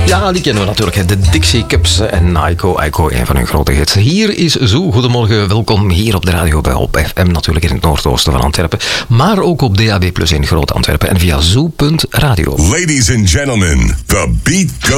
Ja, die kennen we natuurlijk. Hè. De Dixie Cups en Aiko, een van hun grote hits. Hier is Zo. Goedemorgen, welkom hier op de radio bij Op FM, natuurlijk in het noordoosten van Antwerpen. Maar ook op DAB+ in Groot Antwerpen en via zo.radio. Ladies and gentlemen, the beat goes